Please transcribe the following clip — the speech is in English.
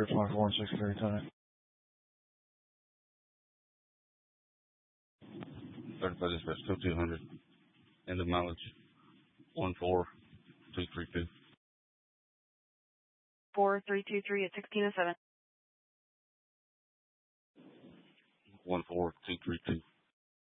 Spirit 24 and 6 carry time. 35 dispatch, code 200. End of mileage 14232. 4323 at 1607. 14232.